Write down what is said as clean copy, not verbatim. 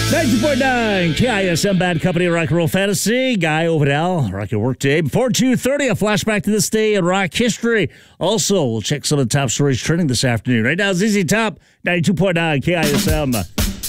92.9 KISM Bad Company Rock and Roll Fantasy. Guy Overdell, Rock Your Workday. Before 2:30, a flashback to this day in rock history. Also, we'll check some of the top stories trending this afternoon. Right now, ZZ Top, 92.9 KISM.